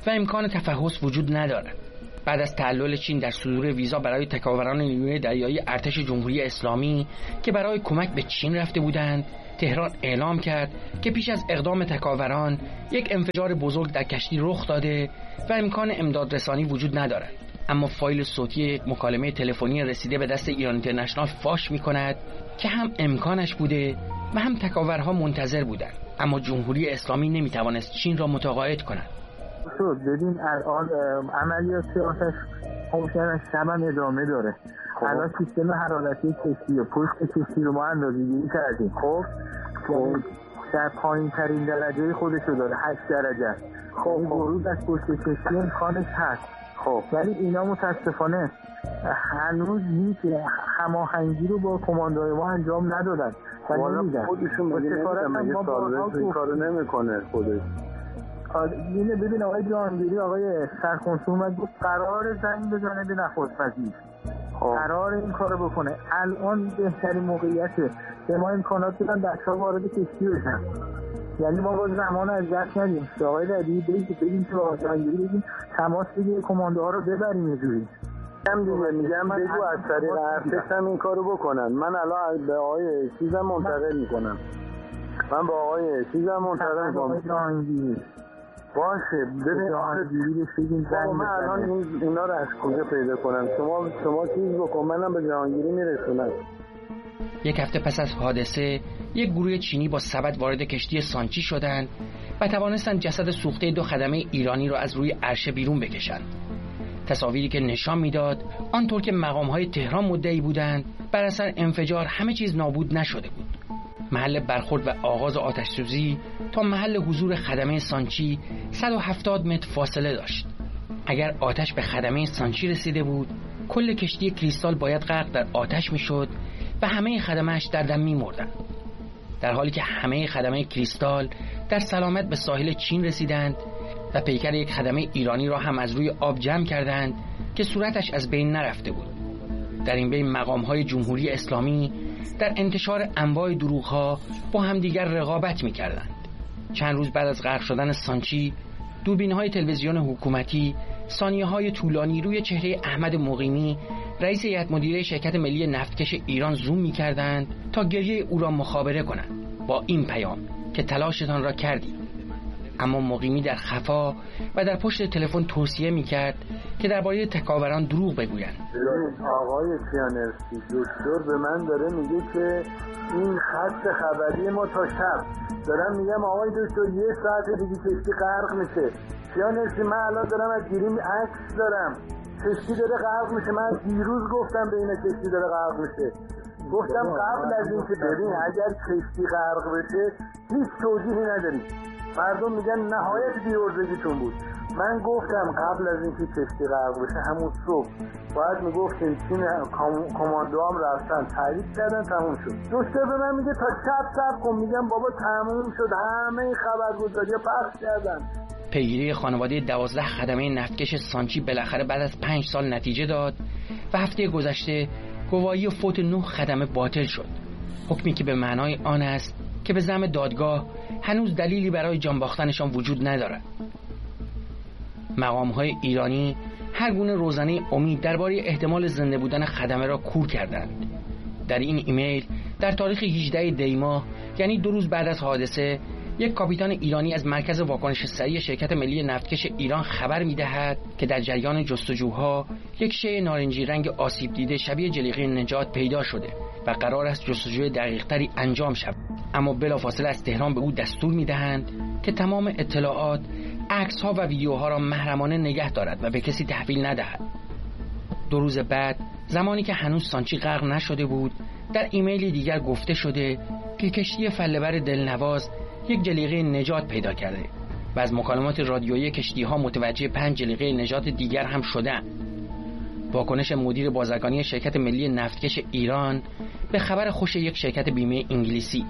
و امکان تفحص وجود ندارد. بعد از تعلل چین در صدور ویزا برای تکاوران نیروی دریایی ارتش جمهوری اسلامی که برای کمک به چین رفته بودند، تهران اعلام کرد که پیش از اقدام تکاوران یک انفجار بزرگ در کشتی رخ داده و امکان امدادرسانی وجود ندارد. اما فایل صوتی یک مکالمه تلفنی رسیده به دست ایران اینترنشنال فاش می‌کند که هم امکانش بوده و هم تکاورها منتظر بودند، اما جمهوری اسلامی نمی‌توانست چین را متقاعد کند. شد ببین الان عملیات آتش خاموشی شب هم ادامه داره. خب. الان سیستم حرارتی کشتی و پشت کشتی رو ما اندازه‌گیری کردیم. خب خب در پایین ترین درجه خودش رو داره، هشت درجه. خب ورود از پشت کشتی امکانش هست. خب ولی اینا متاسفانه هنوز هیچ هماهنگی رو با کماندوی ما انجام ندادن. والا خودشون بگیرن مگه سالوه این کارو نمیکنه خودش. اینه ببین آقای جهانگیری، آقای سرکنسول گفت قرار زنگ بزنه به نخست وزیر، قرار این کارو بکنه. الان بهترین موقعیته به ما امکانات بدن بچه‌ها وارد کشتی بشن. یعنی ما با زمان از دست ندیم. آقای ربیعی بگید بگیم که آقای جهانگیری بگیم تماس بگیر کماندوها رو ببریم یه جوری. هم دیگه میگم بگو از طریق ارتش هم این کارو بکنن. من الان به آقای چیزم منتقل میکنم. من با آقای چیزم منتقل میکنم. باشه ببین آخه بگیم زنگ من الان این اینا رو از کجا پیدا کنم؟ شما شما چیز بکن منم به جهانگیری میرسونم. یک هفته پس از حادثه یک گروه چینی با سبد وارد کشتی سانچی شدند و توانستند جسد سوخته دو خدمه ایرانی را از روی عرشه بیرون بکشند. تصاویری که نشان میداد آنطور که مقام‌های تهران مدعی بودند بر اثر انفجار همه چیز نابود نشده بود. محل برخورد و آغاز آتش‌سوزی تا محل حضور خدمه سانچی صد و هفتاد متر فاصله داشت. اگر آتش به خدمه سانچی رسیده بود، کل کشتی کریستال باید غرق در آتش میشد و همه خدمه‌اش در دم می‌مردند. در حالی که همه خدمه کریستال در سلامت به ساحل چین رسیدند و پیکر یک خدمه ایرانی را هم از روی آب جمع کردند که صورتش از بین نرفته بود. در این بین مقام‌های جمهوری اسلامی در انتشار انواع دروغ‌ها با همدیگر رقابت می‌کردند. چند روز بعد از غرق شدن سانچی، دوربین‌های تلویزیون حکومتی ثانیه‌های طولانی روی چهره احمد مقیمی، رئیس هیئت مدیره شرکت ملی نفتکش ایران زوم می‌کردند تا گریه او را مخابره کنند با این پیام که تلاشتان را کردید. اما مقیمی در خفا و در پشت تلفن توصیه می‌کرد که درباره تکاوران دروغ بگویند. آقای کیانرسی دکتر به من داره میگه که این خط خبری ما تا شب دارم میگم آقای دکتر یه ساعت دیگه کشتی غرق میشه. کیانرسی من الان دارم از گیریم عکس دارم، کشتی داره غرق میشه. من دیروز گفتم به این کشتی داره غرق میشه. گفتم قبل از این که ببین اگر کشتی غرق بشه هیچ توجیهی نداریم. مردم میگن نهایت بی‌عرضگیتون بود. من گفتم قبل از اینکه کشتی غرق بشه همون صبح باید میگفتیم تیم کماندوام رفتن تعریف کردن تموم شد. دکتر به من میگه تا شب صبر کن. میگم بابا تموم شد، همه خبرگزاری‌ها پخش کردن. پیگیری خانواده دوازده خدمه نفتکش سانچی بالاخره بعد از پنج سال نتیجه داد و هفته گذشته گواهی فوت نه خدمه باطل شد. حکمی که به معنای آن است که به زعم دادگاه هنوز دلیلی برای جان باختنشان وجود ندارد. مقام‌های ایرانی هر گونه روزنه امید درباره احتمال زنده بودن خدمه را کور کردند. در این ایمیل در تاریخ هجدهم دی ماه، یعنی دو روز بعد از حادثه، یک کاپیتان ایرانی از مرکز واکنش سریع شرکت ملی نفتکش ایران خبر می‌دهد که در جریان جستجوها یک شی نارنجی رنگ آسیب دیده شبیه جلیقه نجات پیدا شده و قرار است جستجوی دقیق‌تری انجام شود. اما بلافاصله از تهران به او دستور می‌دهند که تمام اطلاعات، عکس‌ها و ویدیوها را محرمانه نگه دارد و به کسی تحویل ندهد. دو روز بعد، زمانی که هنوز سانچی غرق نشده بود، در ایمیلی دیگر گفته شده که کشتی فله‌بر دلنواز یک جلیقه نجات پیدا کرده و از مکالمات رادیویی کشتی‌ها متوجه پنج جلیقه نجات دیگر هم شدند. واکنش مدیر بازرگانی شرکت ملی نفتکش ایران به خبر خوش یک شرکت بیمه انگلیسی.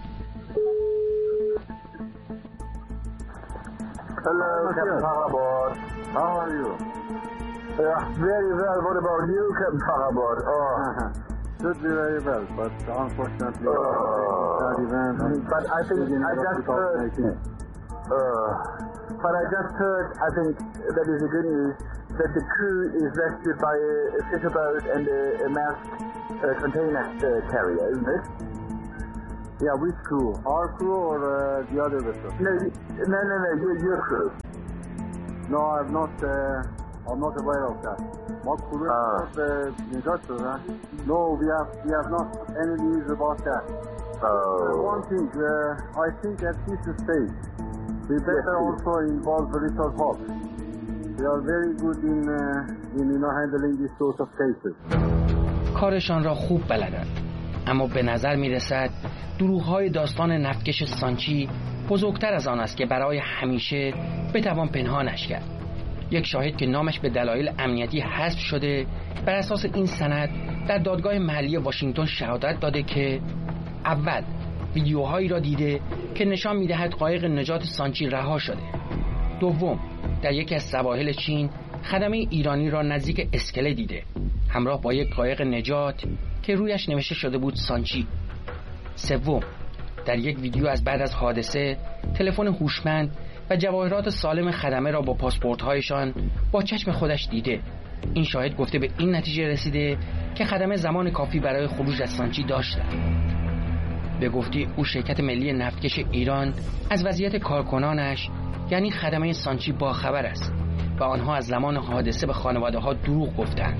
Hello, Captain Farabod. How are you? Uh, very well. What about you, Captain Farabod? Oh, should be very well, but unfortunately, uh, that event. But I think I just heard. Uh, but I just heard, I think that is the good news, that the crew is rescued by a, a fitter boat and a, a masked uh, container uh, carrier, isn't it? Yeah, which crew? Our crew or uh, the other vessel? No, no, no, no, your, your crew. No, I'm not, uh, I'm not aware of that. What crew Ah. is uh, No, we have, we have not any news about that. Oh. Uh, one thing, uh, I think at this stage, we better Yes, also involve the little hub. They are very good in, uh, in you know, handling these sorts of cases. کارشان را خوب بلدند، اما به نظر می رسد دروغ‌های داستان نفتکش سانچی بزرگتر از آن است که برای همیشه بتوان پنهانش کرد. یک شاهد که نامش به دلایل امنیتی حذف شده بر اساس این سند در دادگاه محلی واشنگتن شهادت داده که اول ویدیوهایی را دیده که نشان می‌دهد قایق نجات سانچی رها شده. دوم، در یکی از سواحل چین خدمه ایرانی را نزدیک اسکله دیده، همراه با یک قایق نجات که رویش نوشته شده بود سانچی. سوم، در یک ویدیو از بعد از حادثه تلفن هوشمند و جواهرات سالم خدمه را با پاسپورت‌هایشان با چشم خودش دیده. این شاهد گفته به این نتیجه رسیده که خدمه زمان کافی برای خروج از سانچی داشتند. به گفته او شرکت ملی نفتکش ایران از وضعیت کارکنانش یعنی خدمه سانچی باخبر است و آنها از زمان حادثه به خانواده‌ها دروغ گفتند.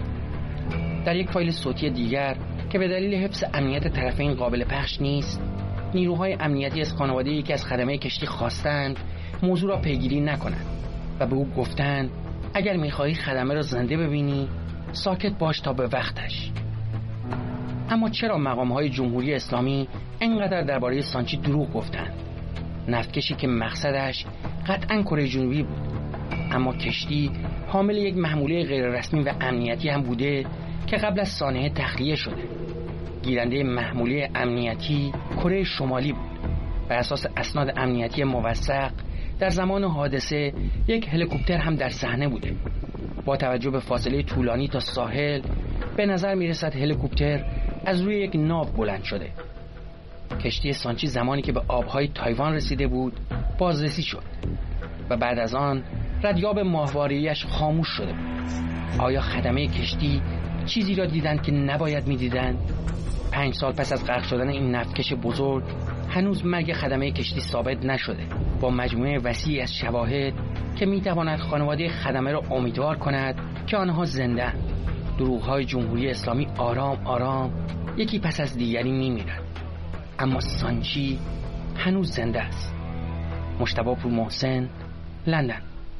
در یک فایل صوتی دیگر که به دلیل حفظ امنیت طرفین قابل پخش نیست، نیروهای امنیتی از خانواده یکی از خدمه کشتی خواستند موضوع را پیگیری نکنند و به او گفتند اگر می‌خواهی خدمه را زنده ببینی ساکت باش تا به وقتش. اما چرا مقام‌های جمهوری اسلامی انقدر درباره سانچی دروغ گفتند؟ نفتکشی که مقصدش قطعاً کره جنوبی بود، اما کشتی حامل یک محموله غیررسمی و امنیتی هم بوده که قبل از سانحه تخلیه شده. گیرنده محموله امنیتی کره شمالی بود. بر اساس اسناد امنیتی موثق در زمان حادثه یک هلیکوپتر هم در صحنه بوده. با توجه به فاصله طولانی تا ساحل به نظر میرسد هلیکوپتر از روی یک ناو بلند شده. کشتی سانچی زمانی که به آبهای تایوان رسیده بود بازرسی شد و بعد از آن ردیاب ماهواریش خاموش شده بود. آیا خدمه کشتی چیزی را دیدند که نباید می‌دیدند؟ پنج سال پس از غرق شدن این نفتکش بزرگ هنوز مرگ خدمه کشتی ثابت نشده. با مجموعه وسیعی از شواهد که می‌تواند خانواده خدمه را امیدوار کند که آنها زنده، دروغ‌های جمهوری اسلامی آرام آرام یکی پس از دیگری می‌میرند. اما سانچی هنوز زنده است. مجتبی پور محسن، لندن.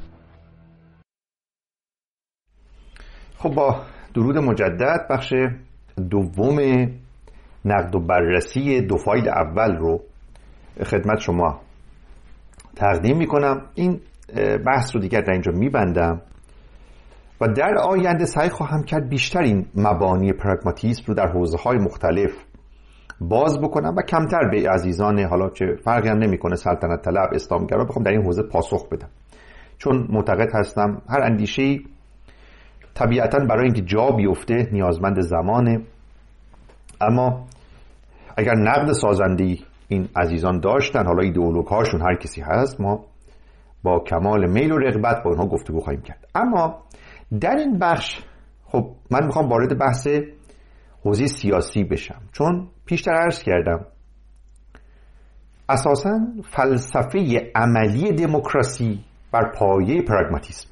خب با درود مجدد، بخش دوم نقد و بررسی دو فایل اول رو خدمت شما تقدیم میکنم. این بحث رو دیگر در اینجا میبندم و در آینده سعی خواهم کرد بیشتر این مبانی پراگماتیسم رو در حوزه‌های مختلف باز بکنم و کمتر به عزیزان حالا چه فرقی هم نمیکنه سلطنت طلب اسلامگرا بخوام در این حوزه پاسخ بدم، چون معتقد هستم هر اندیشه‌ای طبیعتاً برای اینکه جا بیفته نیازمند زمانه. اما اگر نقد سازنده‌ای این عزیزان داشتن، حالا ایدئولوگ هاشون هر کسی هست، ما با کمال میل و رغبت با اونها گفتگو خواهیم کرد. اما در این بخش خب من میخوام وارد بحث حوزه سیاسی بشم، چون پیشتر عرض کردم اساساً فلسفه عملی دموکراسی بر پایه پراگماتیسم،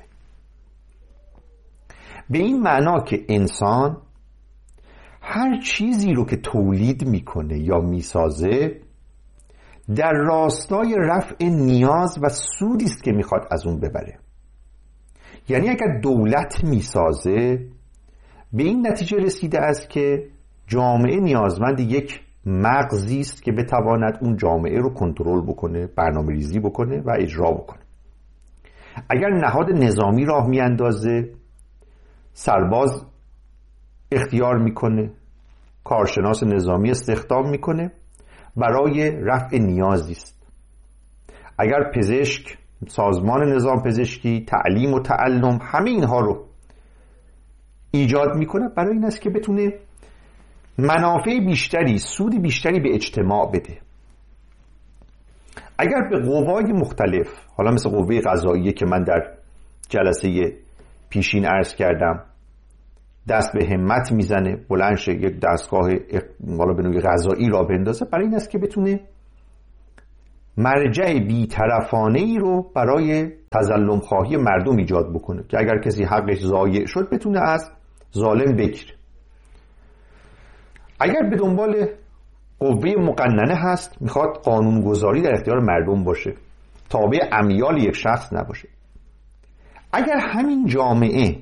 به این معنا که انسان هر چیزی رو که تولید میکنه یا میسازه در راستای رفع نیاز و سودی است که میخواد از اون ببره. یعنی اگر دولت میسازه به این نتیجه رسیده است که جامعه نیازمند یک مغزی است که بتواند اون جامعه رو کنترل بکنه، برنامه‌ریزی بکنه و اجرا بکنه. اگر نهاد نظامی راه میاندازه سرباز اختیار میکنه، کارشناس نظامی استخدام میکنه، برای رفع نیازی است. اگر پزشک، سازمان نظام پزشکی، تعلیم و تعلم، همه اینها رو ایجاد میکنه برای این است که بتونه منافع بیشتری، سود بیشتری به اجتماع بده. اگر به قوای مختلف، حالا مثل قوه قضاییه که من در جلسه پیشین عرض کردم، دست به همت میزنه، بلند شه یک دستگاه حالا به نوعی قضایی را بندازه، برای این است که بتونه مرجع بی‌طرفانه‌ای رو برای تظلم خواهی مردم ایجاد بکنه که اگر کسی حقش ضایع شد بتونه از ظالم بگیره. اگر به دنبال قوه مقننه هست، میخواد قانونگذاری در اختیار مردم باشه، تابع امیال یک شخص نباشه. اگر همین جامعه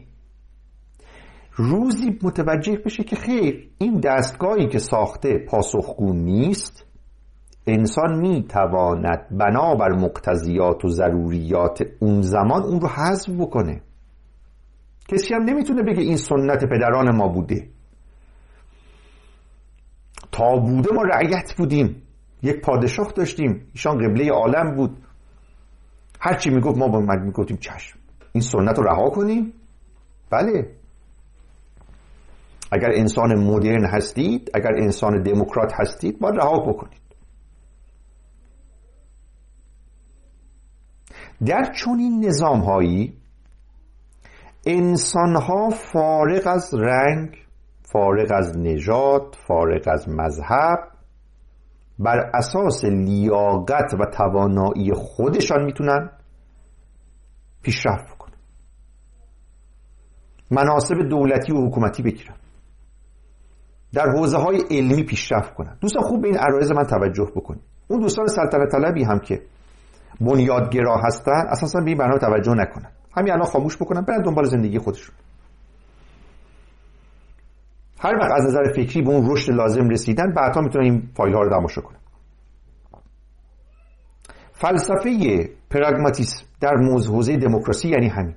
روزی متوجه بشه که خیر، این دستگاهی که ساخته پاسخگو نیست، انسان میتواند بنابر مقتضیات و ضروریات اون زمان اون رو حذف بکنه. کسی هم نمیتونه بگه این سنت پدران ما بوده. تا بوده ما رعیت بودیم، یک پادشاه داشتیم، ایشان قبله عالم بود، هرچی میگفت ما با من میگفتیم چشم، این سنت رو رها کنیم. بله، اگر انسان مدرن هستید، اگر انسان دموکرات هستید، باید رها بکنید. در چنین نظام هایی انسان ها فارغ از رنگ، فارغ از نژاد، فارغ از مذهب، بر اساس لیاقت و توانایی خودشان میتونن پیشرفت بکنن، مناصب دولتی و حکومتی بگیرن، در حوزه های علمی پیشرفت کنن. دوستان خوب به این عرایض من توجه بکنید. اون دوستان سلطنت طلبی هم که بنیادگرا هستن اساسا به این برنامه توجه نکنن، همین الان خاموش بکنن، برن دنبال زندگی خودشون. هر وقت از نظر فکری به اون رشد لازم رسیدن، بعدا میتونن این فایل ها رو تماشا کنن. فلسفه پراگماتیسم در حوزه دموکراسی یعنی همین.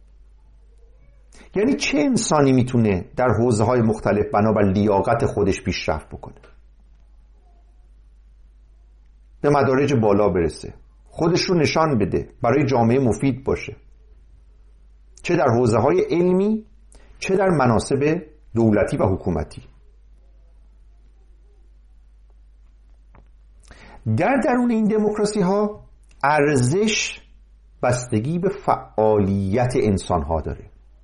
یعنی چه انسانی میتونه در حوزه های مختلف بنابر لیاقت خودش پیشرفت بکنه، به مدارج بالا برسه، خودش رو نشان بده، برای جامعه مفید باشه، چه در حوزه های علمی، چه در مناصب دولتی و حکومتی. در درون این دموکراسی ها ارزش بستگی به فعالیت انسان ها داره،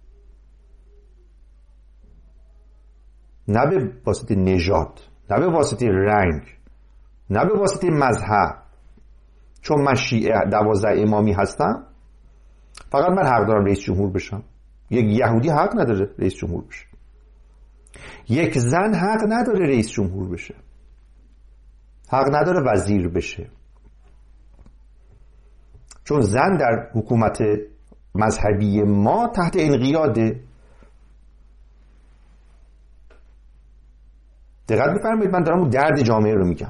نه به واسطه نژاد، نه به واسطه رنگ، نه به واسطه مذهب. چون من شیعه دوازده امامی هستم، فقط من حق دارم رئیس جمهور بشم. یک یهودی حق نداره رئیس جمهور بشه، یک زن حق نداره رئیس جمهور بشه، حق نداره وزیر بشه، چون زن در حکومت مذهبی ما تحت انقیاده. دقت بفرمایید، من دارم اون درد جامعه رو میگم.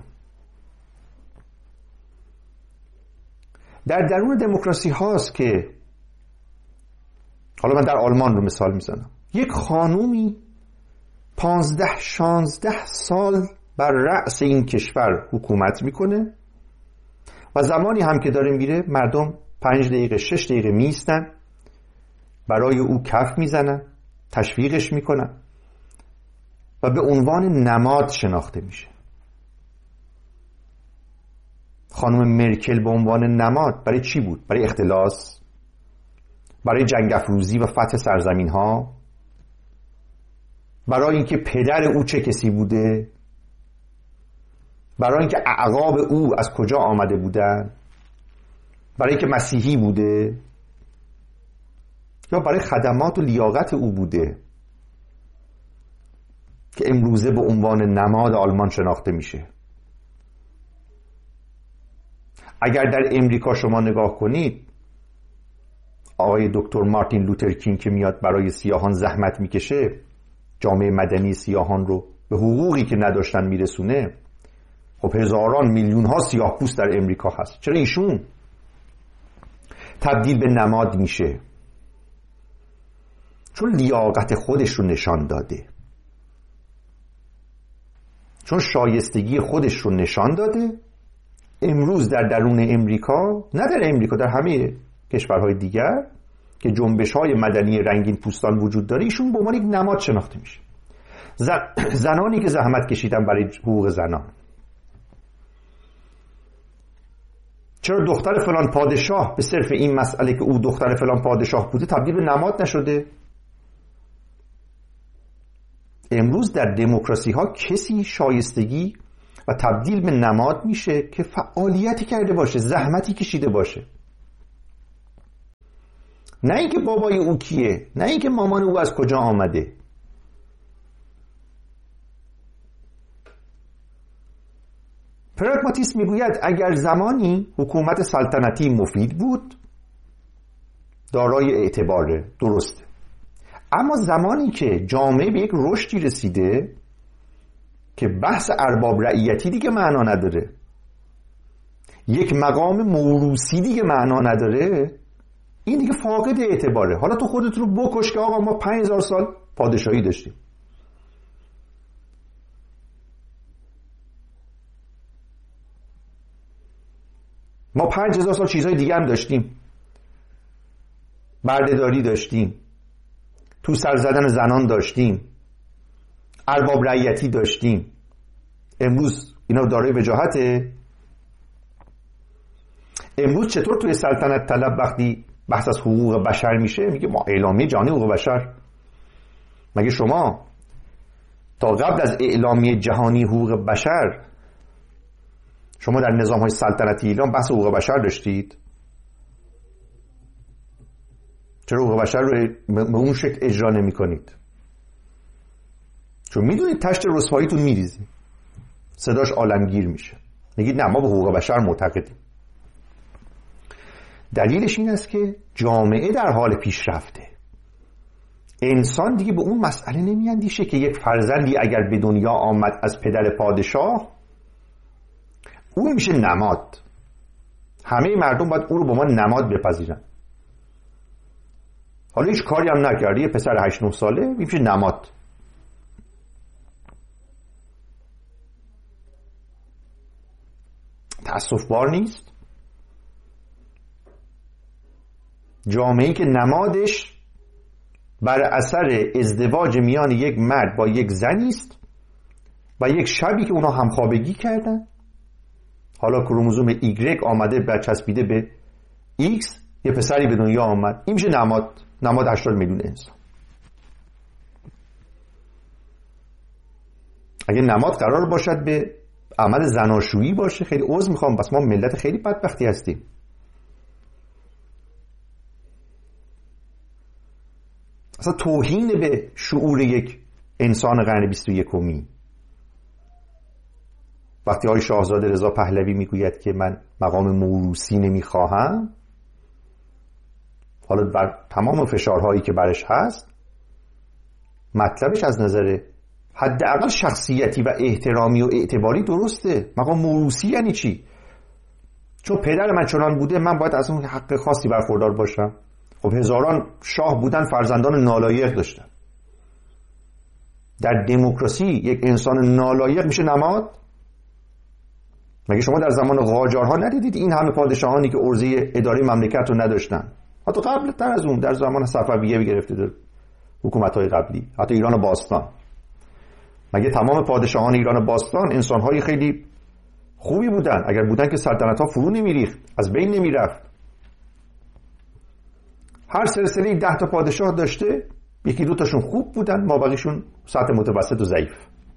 در درون دموکراسی هاست که، حالا من در آلمان رو مثال میزنم، یک خانومی پانزده شانزده سال بر رأس این کشور حکومت میکنه و زمانی هم که داره میره مردم پنج دقیقه شش دقیقه میستن، برای او کف میزنن، تشویقش میکنن و به عنوان نماد شناخته میشه. خانم مرکل به عنوان نماد برای چی بود؟ برای اختلاس، برای جنگ افروزی و فتح سرزمین ها، برای اینکه پدر او چه کسی بوده، برای اینکه اعقاب او از کجا آمده بودن، برای اینکه مسیحی بوده، یا برای خدمات و لیاقت او بوده که امروزه به عنوان نماد آلمان شناخته میشه. اگر در امریکا شما نگاه کنید، آقای دکتر مارتین لوتر کینگ که میاد برای سیاهان زحمت میکشه، جامعه مدنی سیاهان رو به حقوقی که نداشتن میرسونه، خب هزاران میلیون ها سیاه پوست در امریکا هست، چرا ایشون تبدیل به نماد میشه؟ چون لیاقت خودش رو نشان داده، چون شایستگی خودش رو نشان داده. امروز در درون امریکا، نه در امریکا، در همه کشورهای دیگر که جنبش‌های مدنی رنگین پوستان وجود داره، ایشون به عنوان یک نماد شناخته میشه. زنانی که زحمت کشیدن برای حقوق زنان، چرا دختر فلان پادشاه به صرف این مسئله که او دختر فلان پادشاه بوده تبدیل به نماد نشده؟ امروز در دموکراسی ها کسی شایستگی و تبدیل به نماد میشه که فعالیتی کرده باشه، زحمتی کشیده باشه، نه اینکه بابای او کیه، نه اینکه مامان او از کجا آمده. پراگماتیسم میگوید اگر زمانی حکومت سلطنتی مفید بود دارای اعتباره، درسته، اما زمانی که جامعه به یک رشدی رسیده که بحث ارباب رعیتی دیگه معنا نداره، یک مقام موروثی دیگه معنا نداره، این دیگه فاقد اعتباره. حالا تو خودت رو بکش که آقا ما پنج هزار سال پادشاهی داشتیم، ما پنج هزار سال چیزهای دیگه هم داشتیم، بردهداری داشتیم، تو سر زدن زنان داشتیم، ارباب رعیتی داشتیم، امروز اینا دارای وجاهته؟ امروز چطور توی سلطنت طلب وقتی بحث از حقوق بشر میشه میگه ما اعلامیه جهانی حقوق بشر؟ مگه شما تا قبل از اعلامیه جهانی حقوق بشر شما در نظام های سلطنتی ایران بحث حقوق بشر داشتید؟ چرا حقوق بشر رو به اون شکل اجرا نمی کنید؟ چون میدونید تشت رسواییتون میریزی، صداش عالمگیر میشه، میگید نه ما به حقوق بشر معتقدیم. دلیلش این است که جامعه در حال پیشرفته، انسان دیگه به اون مسئله نمیاندیشه که یک فرزندی اگر به دنیا آمد از پدر پادشاه اون میشه نماد، همه مردم باید او رو به ما نماد بپذیرن. حالا هیچ کاری هم نکرده، یه پسر هشت نه ساله میشه نماد. تأسف بار نیست؟ جامعه‌ای که نمادش بر اثر ازدواج میان یک مرد با یک زنی است و یک شبی که اونا همخوابگی کردن، حالا کروموزوم ایگرگ آمده برچسبیده به ایکس، یه پسری به دنیا آمد، این میشه نماد، نماد هشتاد میلیون انسان. اگه نماد قرار باشد به عمل زناشویی باشه، خیلی عذر میخوام، بس ما ملت خیلی بدبختی هستیم. اصلا توهین به شعور یک انسان قرن بیست و یکمی. وقتی آقای شاهزاده رضا پهلوی میگوید که من مقام موروثی نمیخواهم، حالا بر تمام فشارهایی که برش هست، مطلبش از نظر حداقل شخصیتی و احترامی و اعتباری درسته. مقام موروثی یعنی چی؟ چون پدر من چنان بوده من باید از اون حق خاصی برخوردار باشم. خب هزاران شاه بودن، فرزندان نالایق داشتن. در دموکراسی یک انسان نالایق میشه نماد؟ مگه شما در زمان قاجارها ندیدید این همه پادشاهانی که عرضه اداره مملکت رو نداشتن؟ حتی قبل تر از اون در زمان صفویه گرفته در حکومت‌های قبلی، حتی ایران باستان. مگه تمام پادشاهان ایران باستان انسان‌های خیلی خوبی بودن؟ اگر بودن که سلطنت‌ها فرو نمی‌ریخت، از بین نمی‌رفت. هر سلسله ده تا پادشاه داشته، یکی دو تاشون خوب بودن، مابقیشون سطح متوسط و ضعیف.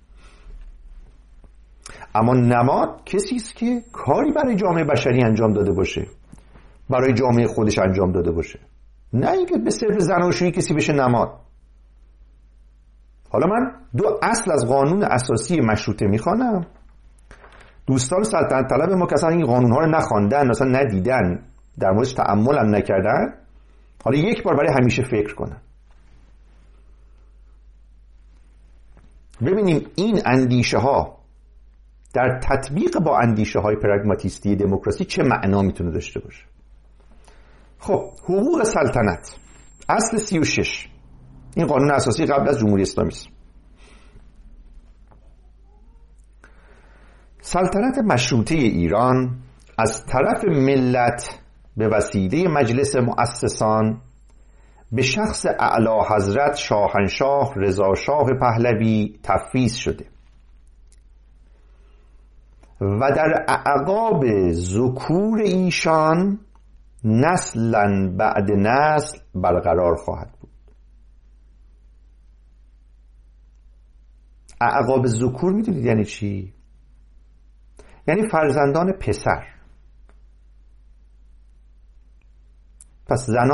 اما نماد کسی است که کاری برای جامعه بشری انجام داده باشه، برای جامعه خودش انجام داده باشه، نه اینکه به صرف زناشویی کسی بشه نماد. حالا من دو اصل از قانون اساسی مشروطه میخوانم. دوستان سلطنت طلب ما کسان این قانون ها رو نخواندن، اصلا ندیدن، در موردش تأمل هم نکردن، حالا یک بار برای همیشه فکر کنن. ببینیم این اندیشه ها در تطبیق با اندیشه های پراگماتیستی دموکراسی چه معنا میتونه داشته باشه. خب حقوق سلطنت اصل سی و شش، این قانون اساسی قبل از جمهوری اسلامی است. سلطنت مشروطه ایران از طرف ملت به وسیله مجلس مؤسسان به شخص اعلی حضرت شاهنشاه رضا شاه پهلوی تفویض شده و در اعقاب ذکور ایشان نسلا بعد نسل برقرار خواهد بود. اعقاب ذکور میدونید یعنی چی؟ یعنی فرزندان پسر. پس زنان